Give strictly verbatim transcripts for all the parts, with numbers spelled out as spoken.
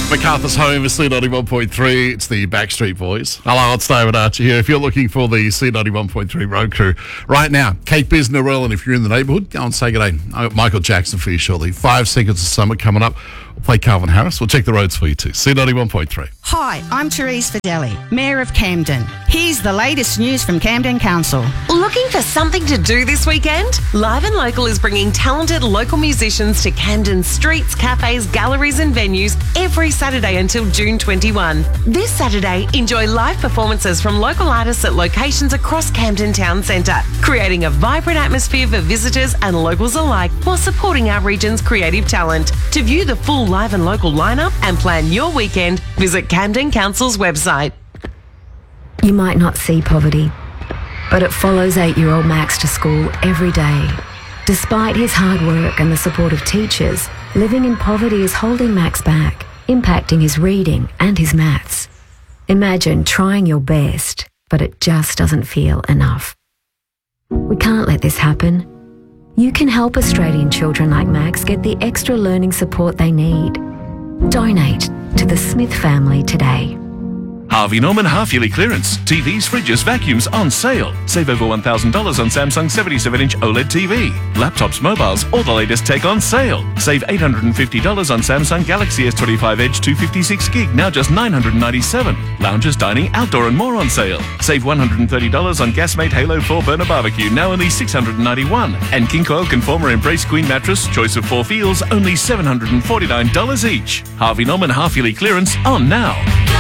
Macarthur's home is C ninety-one point three. It's the Backstreet Boys. Hello, it's David Archer here. If you're looking for the C ninety-one point three road crew right now, Kate Bisnarell, and if you're in the neighbourhood, go and say good day. I got Michael Jackson for you shortly. Five seconds of summer coming up. We'll play Calvin Harris. We'll check the roads for you too. C ninety-one point three. Hi, I'm Therese Fideli, Mayor of Camden. Here's the latest news from Camden Council. Looking for something to do this weekend? Live and Local is bringing talented local musicians to Camden's streets, cafes, galleries and venues every Saturday until June twenty-first. This Saturday, enjoy live performances from local artists at locations across Camden Town Centre, creating a vibrant atmosphere for visitors and locals alike while supporting our region's creative talent. To view the full Live and Local lineup and plan your weekend, visit Camden Council's website. You might not see poverty, but it follows eight-year-old Max to school every day. Despite his hard work and the support of teachers, living in poverty is holding Max back, impacting his reading and his maths. Imagine trying your best, but it just doesn't feel enough. We can't let this happen. You can help Australian children like Max get the extra learning support they need. Donate to the Smith family today. Harvey Norman half-yearly clearance. T Vs, fridges, vacuums on sale. Save over one thousand dollars on Samsung seventy-seven inch OLED T V. Laptops, mobiles, all the latest tech on sale. Save eight hundred fifty dollars on Samsung Galaxy S twenty-five Edge two fifty-six gig, now just nine hundred ninety-seven dollars. Lounges, dining, outdoor and more on sale. Save one hundred thirty dollars on Gasmate Halo four burner barbecue, now only six hundred ninety-one dollars. And King Coil Conformer Embrace Queen mattress, choice of four feels, only seven hundred forty-nine dollars each. Harvey Norman half-yearly clearance on now.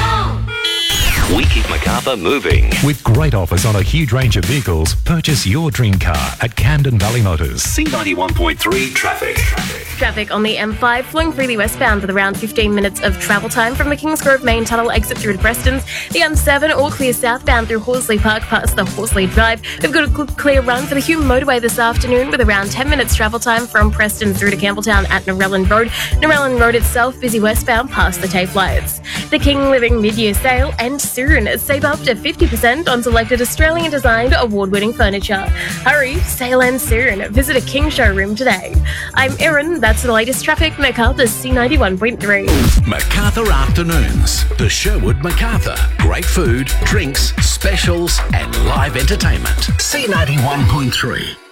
We keep Macarthur moving. With great offers on a huge range of vehicles, purchase your dream car at Camden Valley Motors. C ninety-one point three traffic. Traffic. Traffic on the M five flowing freely westbound with around fifteen minutes of travel time from the Kingsgrove main tunnel exit through to Prestons. The M seven all clear southbound through Horsley Park past the Horsley Drive. We've got a clear run for the Hume motorway this afternoon with around ten minutes travel time from Preston through to Campbelltown at Narellan Road. Narellan Road itself busy westbound past the Tape Lights. The King Living mid-year sale and soon save up to fifty percent on selected Australian designed award-winning furniture. Hurry, sale ends soon. Visit a King showroom today. I'm Erin. That's the latest traffic. Macarthur's C ninety-one point three. Macarthur Afternoons. The Sherwood Macarthur. Great food, drinks, specials and live entertainment. C ninety-one point three.